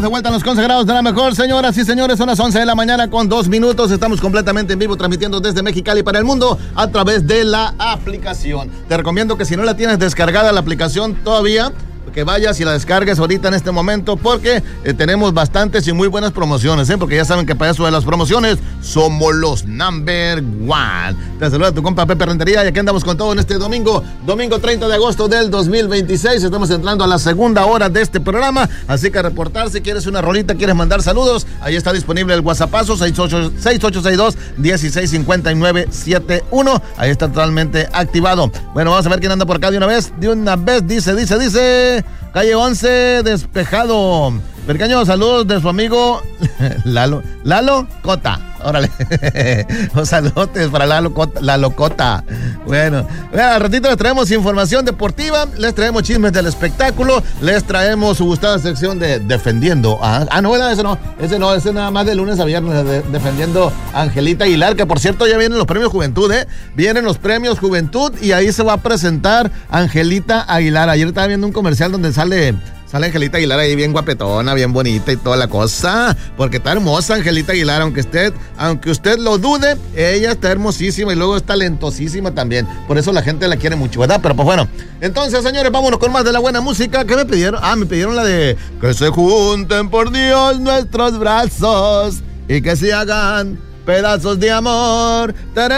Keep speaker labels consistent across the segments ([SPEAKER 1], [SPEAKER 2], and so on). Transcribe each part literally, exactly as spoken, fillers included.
[SPEAKER 1] de vuelta en Los Consagrados de la Mejor, señoras y señores. Son las once de la mañana con dos minutos. Estamos completamente en vivo, transmitiendo desde Mexicali para el mundo a través de la aplicación. Te recomiendo que si no la tienes descargada la aplicación todavía, que vayas y la descargues ahorita en este momento, porque eh, tenemos bastantes y muy buenas promociones, ¿eh? Porque ya saben que para eso de las promociones somos los number one. Te saluda tu compa Pepe Rentería y aquí andamos con todo en este domingo, domingo treinta de agosto del dos mil veintiséis. Estamos entrando a la segunda hora de este programa, así que a reportar si quieres una rolita, quieres mandar saludos, ahí está disponible el WhatsAppazo seis ocho seis dos, uno seis cinco nueve siete uno, ahí está totalmente activado. Bueno, vamos a ver quién anda por acá de una vez, de una vez, dice, dice, dice... Calle once, despejado. Pequeños saludos de su amigo Lalo, Lalo Cota. Órale. Los saludos para Lalo Cota, Lalo Cota. Bueno, al ratito les traemos información deportiva, les traemos chismes del espectáculo, les traemos su gustada sección de Defendiendo. Ah, ah no, ese no, ese no, ese nada más de lunes a viernes, de, Defendiendo a Angelita Aguilar, que por cierto ya vienen los premios Juventud, ¿eh? Vienen los premios Juventud y ahí se va a presentar Angelita Aguilar. Ayer estaba viendo un comercial donde sale... Sale Angelita Aguilar ahí bien guapetona, bien bonita y toda la cosa, porque está hermosa Angelita Aguilar, aunque usted, aunque usted lo dude, ella está hermosísima y luego es talentosísima también, por eso la gente la quiere mucho, ¿verdad? Pero pues bueno, entonces señores, vámonos con más de la buena música. ¿Qué me pidieron? Ah, me pidieron la de que se junten por Dios nuestros brazos y que se hagan pedazos de amor.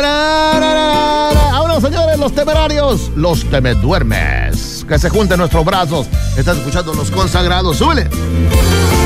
[SPEAKER 1] Ahora, señores, los temerarios, los te me duermes. Que se junten nuestros brazos. Estás escuchando Los Consagrados. ¡Súbele!